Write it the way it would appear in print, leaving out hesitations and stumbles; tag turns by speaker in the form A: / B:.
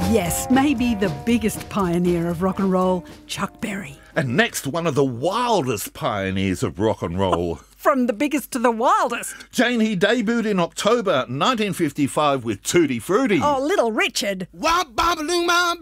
A: Yes, maybe the biggest pioneer of rock and roll, Chuck Berry.
B: And next, one of the wildest pioneers of rock and roll.
A: From the biggest to the wildest.
B: Jane, he debuted in October 1955 with Tutti Frutti.
A: Oh, Little Richard.